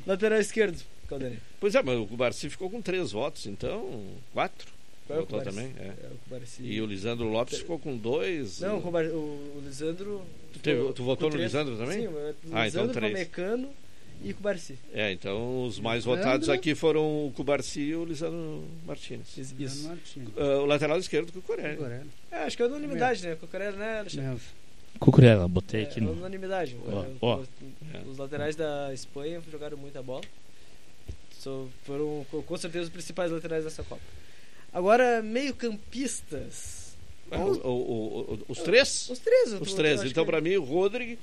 Lateral esquerdo, Caldenei. Pois é, mas o Cubarci ficou com 3 votos, então 4. Votou também. E o Lisandro Lopes ficou com 2. Não, o Lisandro. Tu votou no Lisandro também? Sim, o então Lisandro, 3. Pamecano e Cubarci. Então os mais votados aqui foram o Cubarci e o Lisandro Martins. Isso. O lateral esquerdo com o Cucurella. Acho que é unanimidade, né? Cucurella, né, Alexandre? Cucurella, botei aqui no... unanimidade. Os laterais da Espanha jogaram muita bola. Foram com certeza os principais laterais dessa Copa. Agora, meio-campistas. Os três? Os três. Então, para mim, o Rodri,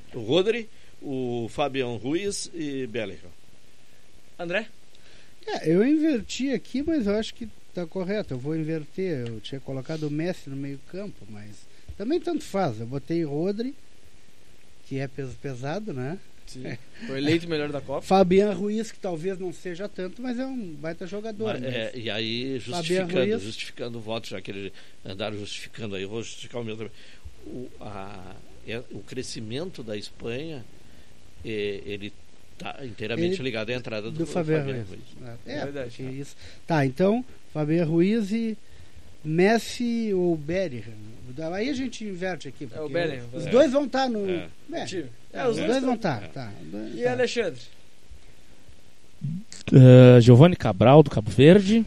o Fabian Ruiz e Bellingham. André? Eu inverti aqui, mas eu acho que tá correto. Eu vou inverter. Eu tinha colocado o Messi no meio-campo, mas também tanto faz. Eu botei Rodri, que é peso pesado, né? Sim. Foi eleito o melhor da Copa. Fabian Ruiz, que talvez não seja tanto, mas é um baita jogador. E aí, justificando o voto, já que eles andaram justificando aí, eu vou justificar o meu também. O crescimento da Espanha, ele está inteiramente ligado à entrada do Fabian Ruiz. É verdade. Isso. Tá, então, Fabian Ruiz e Messi ou Bellingham. Aí a gente inverte aqui. O Bellingham. Os dois vão estar no... Os dois vão estar. E Alexandre? Giovanni Cabral, do Cabo Verde.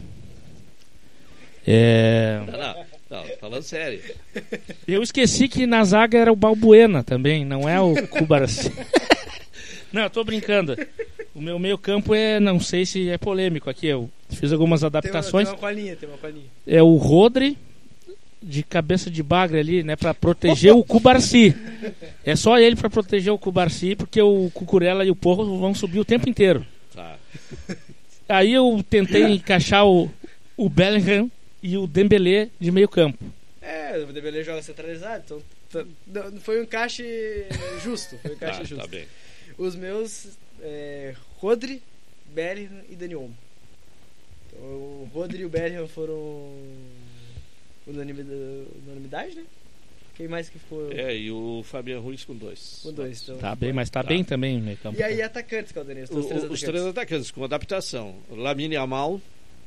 Não, falando sério. Eu esqueci que na zaga era o Balbuena também, não é o Cubarci. Não, eu tô brincando. O meu meio campo não sei se é polêmico aqui, eu fiz algumas adaptações. Tem uma colinha. É o Rodri, de cabeça de bagre ali, né, pra proteger o Cubarci. É só ele pra proteger o Cubarci, porque o Cucurella e o Porro vão subir o tempo inteiro. Tá. Aí eu tentei encaixar o Bellingham e o Dembélé de meio campo. O Dembélé joga centralizado, então foi um encaixe justo. Tá bem. Os meus, Rodri, Bellingham e Dani Olmo. Então, o Rodri e o Bellingham foram unanimidade, né? Quem mais que ficou? E o Fabian Ruiz com 2. Então, tá bem, mas tá bem também o meio campo. E aí atacantes, Caldenei? Os três atacantes com adaptação. Lamine Yamal,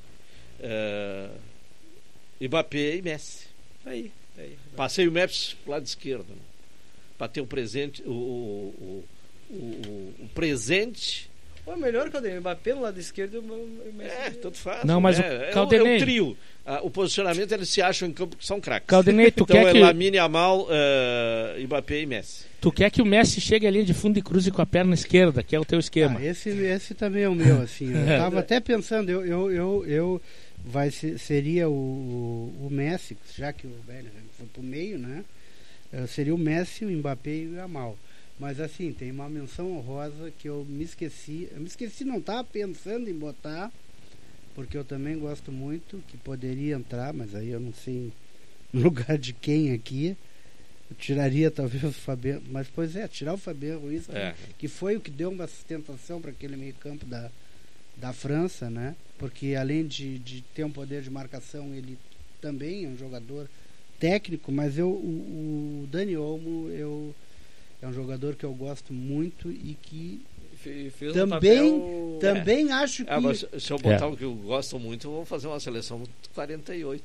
Mbappé e Messi. Aí. Passei o Messi pro lado esquerdo, né? Para ter o presente, o presente. O melhor, Caldenei, o Mbappé no lado esquerdo e o Messi. Tanto faz. Não, mas Caldenei... é um trio. O posicionamento, eles se acham em campo que são craques. Caldenei, tu então quer que... Lamine Yamal, Mbappé e Messi. Tu quer que o Messi chegue ali de fundo e cruze com a perna esquerda, que é o teu esquema. Esse também é o meu, assim. Eu tava até pensando, seria o Messi, já que o Bellingham foi pro meio, né? Seria o Messi, o Mbappé e o Yamal. Mas assim, tem uma menção honrosa que eu me esqueci. Não estava pensando em botar, porque eu também gosto muito, que poderia entrar, mas aí eu não sei no lugar de quem aqui. Eu tiraria talvez o Fabiano, mas tirar o Fabiano Ruiz, que foi o que deu uma sustentação para aquele meio campo da França, né? Porque além de ter um poder de marcação, ele também é um jogador técnico, mas o Dani Olmo é um jogador que eu gosto muito e que fez também acho que... Mas se eu botar o que eu gosto muito, eu vou fazer uma seleção 48.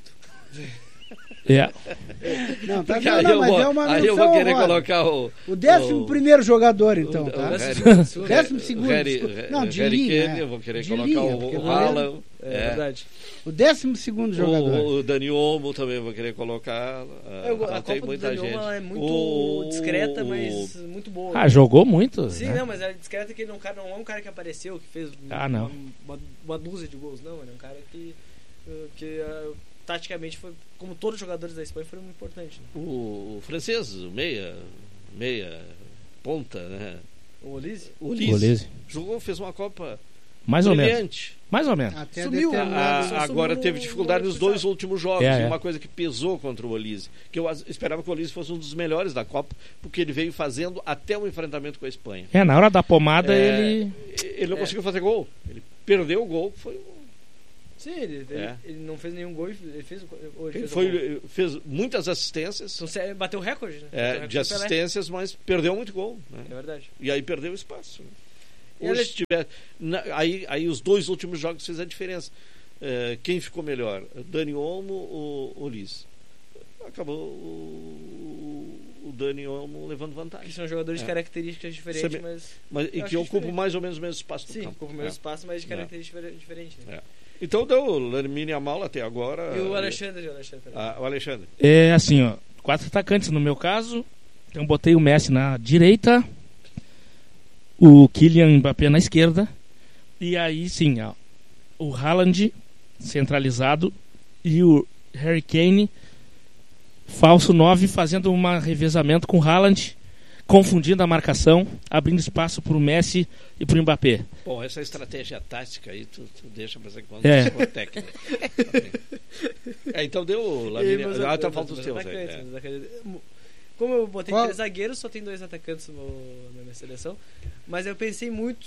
Não, tá, mas é uma aí eu vou querer colocar o 11º jogador, então, tá? 12º. Não, de linha. Eu vou querer colocar o Haaland. É verdade. O 12º jogador. O Dani Olmo também vou querer colocar. A Copa do Dani Olmo é muito discreta, mas muito boa. Jogou muito. Sim, né? não, mas é discreta que ele não é um cara que apareceu, que fez uma dúzia de gols, não. Ele é um cara que taticamente foi, como todos os jogadores da Espanha, foram muito importantes. Né? O francês, o meia ponta, né? O Olise. Jogou, fez uma Copa mais ou brilhante. menos. Mais ou menos. Até sumiu. Agora teve dificuldade nos 2 últimos jogos. E uma coisa que pesou contra o Olise, que eu esperava que o Olise fosse um dos melhores da Copa, porque ele veio fazendo até o enfrentamento com a Espanha. Na hora da pomada ele não conseguiu fazer gol. Ele perdeu o gol, foi... Sim, ele não fez nenhum gol, ele fez muitas assistências. Então, bateu o recorde, né? De assistências, mas perdeu muito gol. Né? É verdade. E aí perdeu o espaço. Né? Hoje, se tiver... Aí os 2 últimos jogos fez a diferença. Quem ficou melhor? Dani Olmo ou Liz? Acabou o Dani Olmo levando vantagem. Que são jogadores de características diferentes, mas e que ocupam mais ou menos o mesmo espaço do campo. Sim, ocupam o mesmo espaço, mas de características diferentes. Né? Então deu o Lamine Yamal até agora. E o Alexandre. O Alexandre. É assim, ó. 4 atacantes no meu caso. Então botei o Messi na direita, o Kylian Mbappé na esquerda, e aí sim, ó, o Haaland centralizado e o Harry Kane falso 9, fazendo um revezamento com o Haaland, confundindo a marcação, abrindo espaço para o Messi e para o Mbappé. Bom, essa estratégia tática aí tu deixa para quando for técnico. Então deu o Lamine. Então falta os teus aí. Como eu botei 3 zagueiros, só tem 2 atacantes na minha seleção. Mas eu pensei muito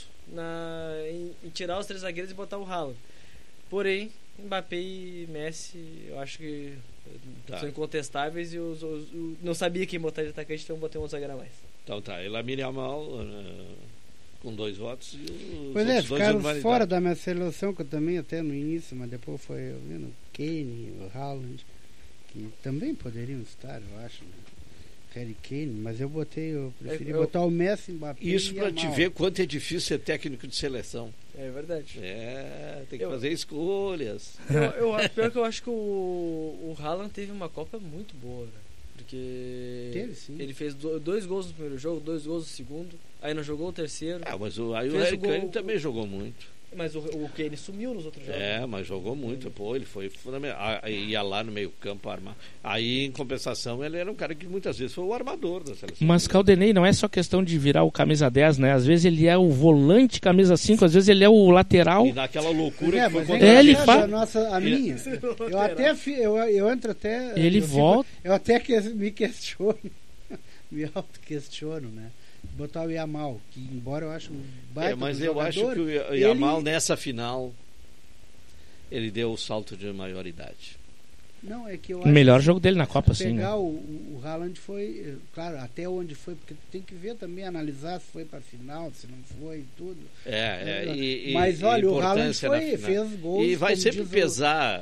em tirar os 3 zagueiros e botar o Haaland. Porém, Mbappé e Messi, eu acho que são incontestáveis e não sabia quem botar de atacante, então eu botei um zagueiro a mais. Então tá, e Lamine Yamal com 2 votos e os pois outros ficaram fora da minha seleção, que eu também até no início, mas depois foi o Kane, o Haaland, que também poderiam estar, eu acho, né? Harry Kane, mas eu preferi botar o Messi, Mbappé. Isso para te ver quanto é difícil ser técnico de seleção. É verdade. Tem que fazer escolhas. Pior que eu acho que o Haaland teve uma Copa muito boa, né? Porque ele fez 2 gols no primeiro jogo, 2 gols no segundo, aí não jogou o terceiro. Mas o Harry Kane também jogou muito. Mas o Kane sumiu nos outros jogos. Mas jogou muito. Ele foi fundamental. Ia lá no meio campo armar. Aí, em compensação, ele era um cara que muitas vezes foi o armador da seleção. Mas Caldenei não é só questão de virar o camisa 10, né? Às vezes ele é o volante camisa 5, às vezes ele é o lateral. E naquela loucura que foi contra a minha. Eu até eu entro até. Ele volta. Eu até me questiono. Me auto-questiono, né? Botar o Yamal, que embora eu acho um baita mas eu acho que o Yamal nessa final ele deu o salto de maioridade. Não, é que eu o melhor jogo dele na Copa, sim. Pegar o Haaland foi, claro, até onde foi, porque tem que ver também, analisar se foi para final, se não foi, tudo. Mas olha, o Haaland fez gols. E vai sempre pesar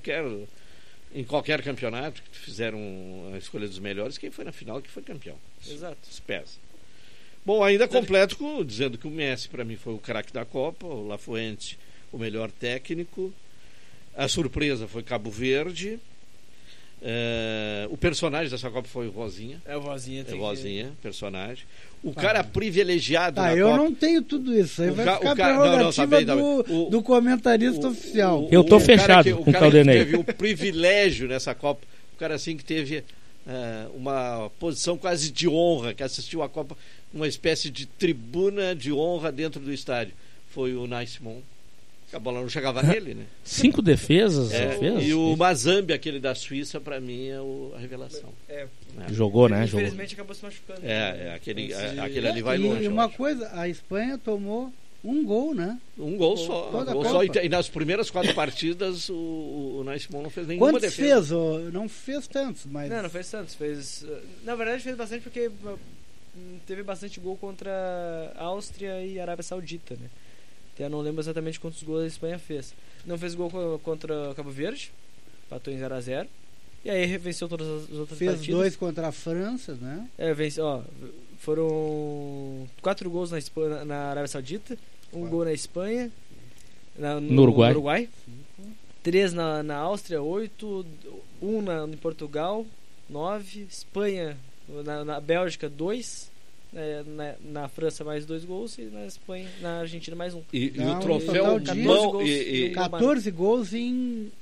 em qualquer campeonato que fizeram a escolha dos melhores, quem foi na final que foi campeão. Exato. Isso pesa. Bom, ainda completo dizendo que o Messi para mim foi o craque da Copa, o Lafuente o melhor técnico, a surpresa foi Cabo Verde, o personagem dessa Copa foi o Rosinha. Personagem. O cara privilegiado na eu Copa. Não tenho tudo isso, aí vai ficar prerrogativa do comentarista oficial. Eu tô fechado com o Caldenei. Teve o privilégio nessa Copa, o cara assim que teve uma posição quase de honra, que assistiu a Copa, uma espécie de tribuna de honra dentro do estádio, foi o Unai Simon. A bola não chegava nele, né? 5 defesas. E o Mazambi, aquele da Suíça, para mim é a revelação. Jogou, né? Infelizmente acabou se machucando. Aquele ali vai longe. E uma coisa, a Espanha tomou um gol, né? Um gol só. E nas primeiras 4 partidas o Unai Simon não fez nenhuma defesa. Quantos fez? Não fez tantos, mas... Não fez tantos. Na verdade fez bastante porque teve bastante gol contra a Áustria e a Arábia Saudita, né? Eu não lembro exatamente quantos gols a Espanha fez. Não fez gol contra Cabo Verde, empatou em 0-0. E aí venceu todas as outras partidas. Fez 2 contra a França, né? Foram 4 gols na Arábia Saudita, 1 gol na Espanha, no Uruguai. 3 na Áustria, 8, 1 em Portugal, 9, Espanha, na Bélgica, 2. Na França mais 2 gols e na Espanha, na Argentina mais 1. E o troféu 14 gols em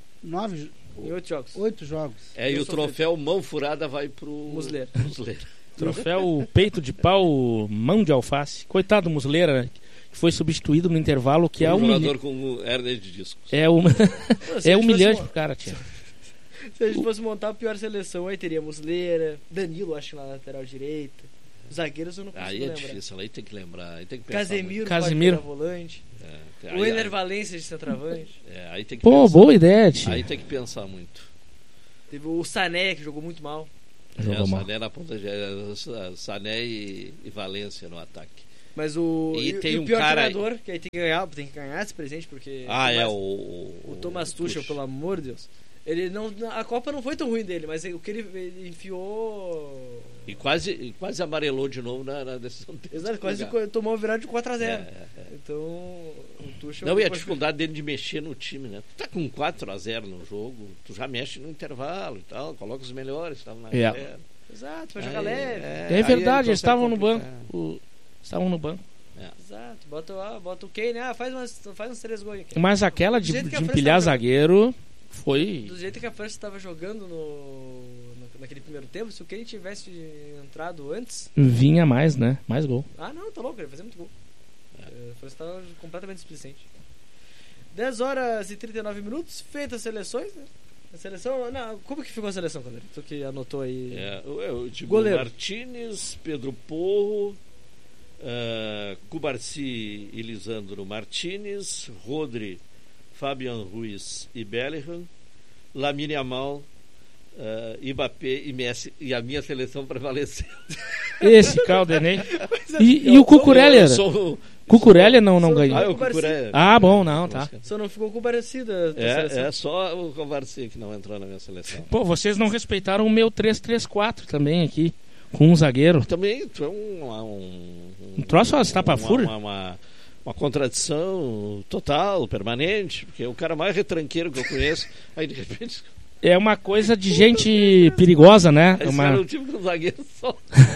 8 jogos. E o troféu mão furada vai pro Muslera. Troféu peito de pau, mão de alface. Coitado do Muslera, que foi substituído no intervalo, que um jogador com hernia de discos. É humilhante pro cara, tia. Se a gente fosse montar a pior seleção, aí teria Muslera, Danilo, acho que na lateral direita. Os zagueiros eu não consigo lembrar. Aí é difícil, aí tem que lembrar. Aí tem que pensar, Casemiro. Volante. O Ener Valencia de centroavante. Aí tem que boa ideia, tia. Aí tem que pensar muito. Teve o Sané, que jogou muito mal. O Sané na ponta de Sané e Valência no ataque. Mas o pior jogador, que aí tem que ganhar esse presente, porque... o Thomas Tuchel, pelo amor de Deus. Ele não, a Copa não foi tão ruim dele, mas o que ele enfiou... E quase amarelou de novo na decisão dele. Exato, quase tomou uma virada de 4-0. Então, o Tuchel... Não, e a dificuldade dele de mexer no time, né? Tu tá com 4-0 no jogo, tu já mexe no intervalo e tal, coloca os melhores, estavam na galera. Exato, vai jogar leve. É verdade, eles estavam no banco. Estavam no banco. Exato, bota o Kane, faz uns 3 gols aqui. Mas aquela de empilhar zagueiro foi... Do jeito que a França estava jogando naquele primeiro tempo, se o Kane tivesse entrado antes... Vinha mais, né? Mais gol. Não, tá louco, ele ia fazer muito gol. A França estava completamente displicente. 10h39, feitas as seleções, né? A seleção... Não, como que ficou a seleção, Caldeira? Tu que anotou aí... Goleiro. Martínez, Pedro Porro... Cubarsí e Lisandro Martínez, Rodri, Fabian Ruiz e Bellingham, Lamine Yamal, Mbappé e Messi, e a minha seleção prevaleceu. Esse Caldenei. E o Cucurella? Cucurella não ganhou. Bom, não, tá. Só não ficou com o Cubarsí da seleção. É só o Cubarsí que não entrou na minha seleção. Pô, vocês não respeitaram o meu 3-3-4 também aqui. Com um zagueiro. Também tu é um troço estapafúria. Uma contradição total, permanente, porque é o cara mais retranqueiro que eu conheço. Aí de repente. É uma coisa de gente perigosa, né? Esse era o tipo de um zagueiro só.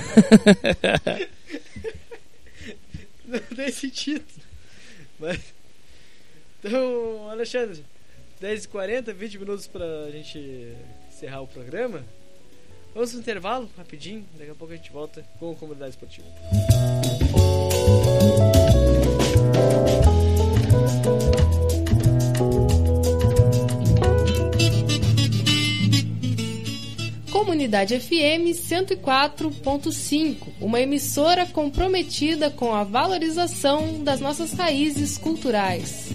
Não tem sentido. Mas... Então, Alexandre, 10h40, 20 minutos pra gente encerrar o programa. Vamos no intervalo, rapidinho, daqui a pouco a gente volta com a Comunidade Esportiva. Comunidade FM 104.5, uma emissora comprometida com a valorização das nossas raízes culturais.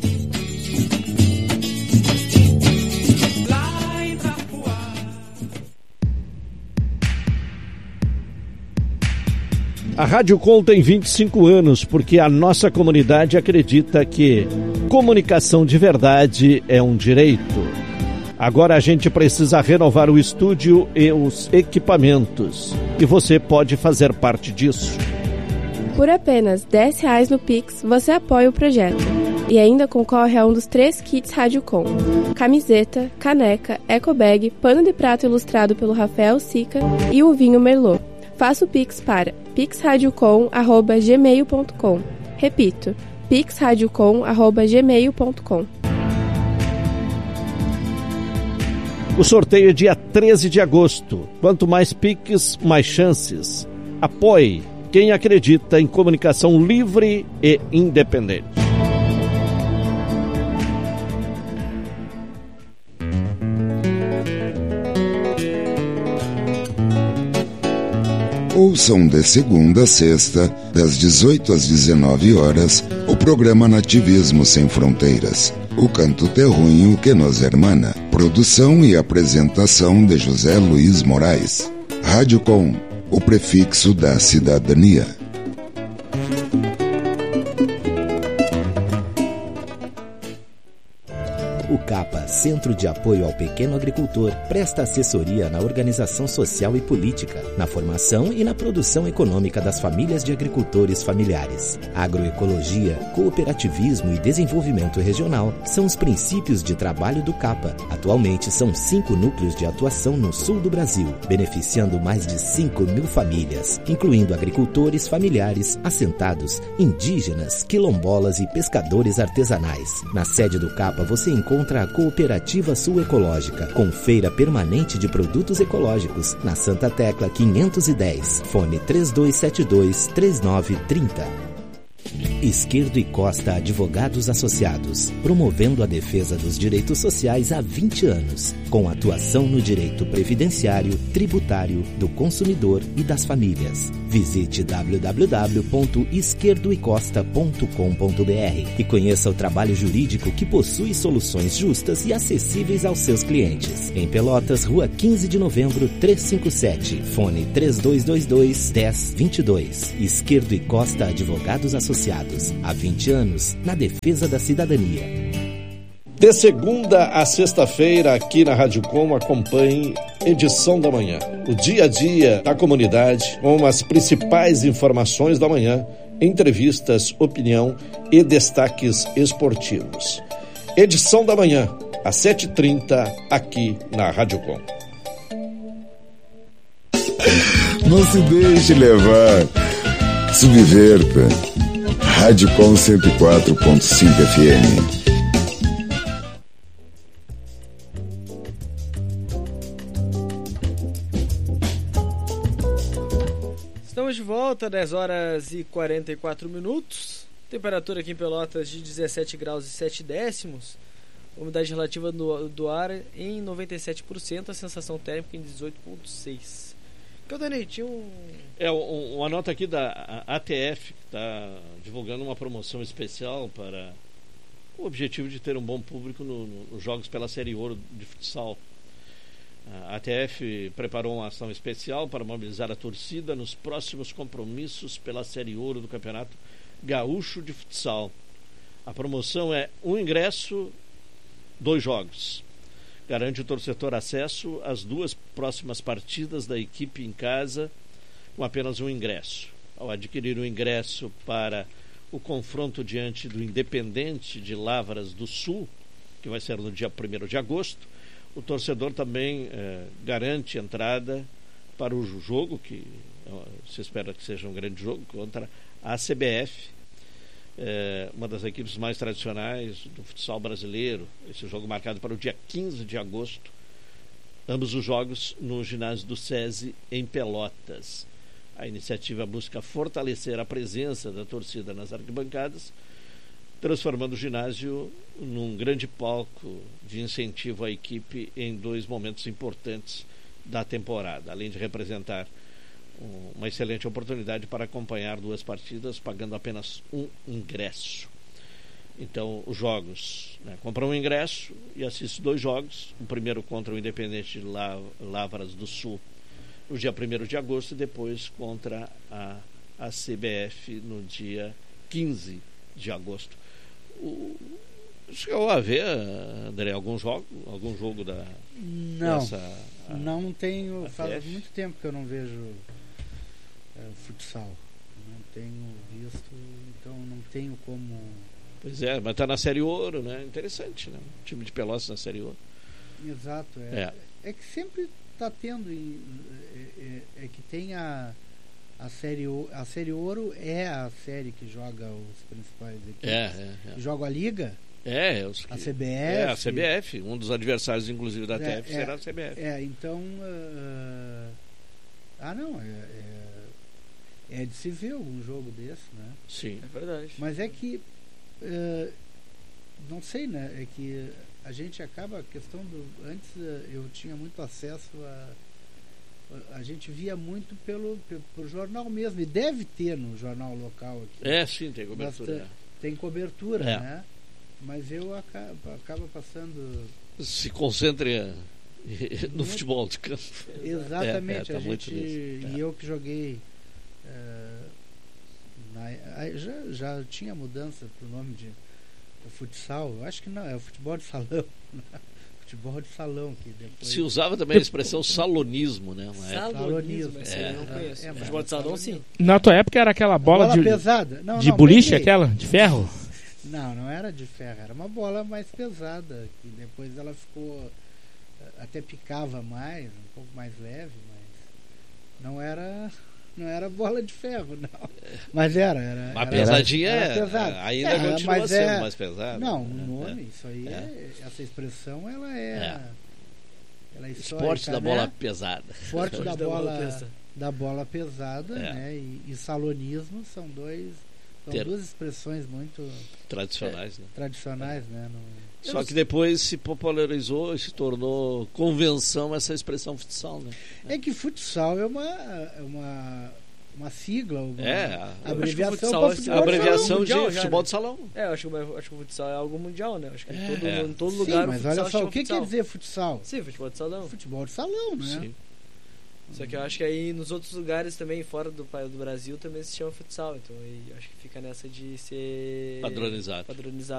A Rádio Com tem 25 anos porque a nossa comunidade acredita que comunicação de verdade é um direito. Agora a gente precisa renovar o estúdio e os equipamentos. E você pode fazer parte disso. Por apenas R$10 no Pix, você apoia o projeto. E ainda concorre a um dos 3 kits Rádio Com: camiseta, caneca, ecobag, pano de prato ilustrado pelo Rafael Sica e o vinho Merlot. Faça o Pix para pixradiocom@gmail.com. Repito, pixradiocom@gmail.com. O sorteio é dia 13 de agosto. Quanto mais Pix, mais chances. Apoie quem acredita em comunicação livre e independente. Ouçam de segunda a sexta, das 18 às 19 horas, o programa Nativismo Sem Fronteiras, o canto terruinho que nos hermana. Produção e apresentação de José Luiz Moraes. Rádio Com, o prefixo da cidadania. O CAPA, Centro de Apoio ao Pequeno Agricultor, presta assessoria na organização social e política, na formação e na produção econômica das famílias de agricultores familiares. Agroecologia, cooperativismo e desenvolvimento regional são os princípios de trabalho do CAPA. Atualmente são 5 núcleos de atuação no sul do Brasil, beneficiando mais de 5.000 famílias, incluindo agricultores familiares, assentados, indígenas, quilombolas e pescadores artesanais. Na sede do CAPA você encontra a Cooperativa Sul Ecológica, com feira permanente de produtos ecológicos, na Santa Tecla 510, fone 3272-3930. Izquierdo e Costa Advogados Associados, promovendo a defesa dos direitos sociais há 20 anos, com atuação no direito previdenciário, tributário, do consumidor e das famílias. Visite www.izquierdoecosta.com.br e conheça o trabalho jurídico que possui soluções justas e acessíveis aos seus clientes. Em Pelotas, Rua 15 de Novembro, 357, fone 3222-1022. Izquierdo e Costa Advogados Associados, há 20 anos, na defesa da cidadania. De segunda a sexta-feira, aqui na Rádio Com, acompanhe Edição da Manhã. O dia a dia da comunidade, com as principais informações da manhã, entrevistas, opinião e destaques esportivos. Edição da Manhã, às 7h30, aqui na Rádio Com. Não se deixe levar. Subverta. Rádio Com 104.5 FM. Estamos de volta, 10 horas e 44 minutos. Temperatura aqui em Pelotas de 17 graus e 7 décimos. Umidade relativa do ar em 97%. A sensação térmica em 18,6%. Que eu Dani, tinha uma nota aqui da ATF, que está divulgando uma promoção especial para o objetivo de ter um bom público nos jogos pela Série Ouro de futsal. A ATF preparou uma ação especial para mobilizar a torcida nos próximos compromissos pela Série Ouro do Campeonato Gaúcho de Futsal. A promoção é 1 ingresso, 2 jogos. Garante o torcedor acesso às 2 próximas partidas da equipe em casa com apenas 1 ingresso. Ao adquirir o ingresso para o confronto diante do Independente de Lavras do Sul, que vai ser no dia 1º de agosto, o torcedor também garante entrada para o jogo, que se espera que seja um grande jogo, contra a CBF, uma das equipes mais tradicionais do futsal brasileiro. Esse jogo marcado para o dia 15 de agosto, ambos os jogos no ginásio do SESI em Pelotas. A iniciativa busca fortalecer a presença da torcida nas arquibancadas, transformando o ginásio num grande palco de incentivo à equipe em 2 momentos importantes da temporada, além de representar uma excelente oportunidade para acompanhar 2 partidas pagando apenas 1 ingresso. Então, os jogos, compra 1 ingresso e assiste 2 jogos, o primeiro contra o Independente de Lavras do Sul no dia 1º de agosto e depois contra a CBF no dia 15 de agosto. Chegou a ver, André, algum jogo da... Não tenho, faz muito tempo que eu não vejo futsal, não tenho visto, então não tenho como... Pois é, mas está na Série Ouro, né? Interessante, né? O time de Pelotas na Série Ouro. Exato, é que sempre está tendo, é que tem a Série Ouro é a série que joga os principais equipes, que joga a Liga. A CBF. A CBF, um dos adversários, inclusive, da TF será a CBF. Então. É de se ver algum jogo desse, né? Sim. É verdade. Mas é que. Não sei, né? É que a gente acaba. A questão do. Antes eu tinha muito acesso a gente via muito pelo jornal mesmo. E deve ter no jornal local aqui. Sim, tem cobertura. Tem cobertura, né? Mas eu acaba passando... Se concentre no futebol de campo. Exatamente. E eu que joguei... já tinha mudança para o nome de futsal. Eu acho que não, é o futebol de salão. Futebol de salão. Que depois... Se usava também a expressão salonismo, né? Salonismo. Eu não conheço. Futebol de salão, sim. Na tua época era aquela bola de pesada. De boliche, aquela? De ferro? Não era de ferro, era uma bola mais pesada, que depois ela ficou, até picava mais, um pouco mais leve, mas não era bola de ferro, não. Mas era pesadinha, era pesada. Ainda continua sendo mais pesada. Não, o nome, isso aí essa expressão, ela é esporte da bola pesada. Esporte da bola pesada, né? E salonismo são dois São duas expressões muito tradicionais, né? Tradicionais, né? Só que depois se popularizou e se tornou convenção essa expressão futsal, né? É que futsal é uma sigla, uma abreviação para futebol, abreviação de futebol de salão. Eu acho que o futsal é algo mundial, né? Acho que em todo lugar. Sim, mas olha só, o que quer dizer futsal? Sim, futebol de salão. Futebol de salão, né? Sim. Só que eu acho que aí nos outros lugares também, fora do Brasil, também se chama futsal. Então aí acho que fica nessa de ser padronizado.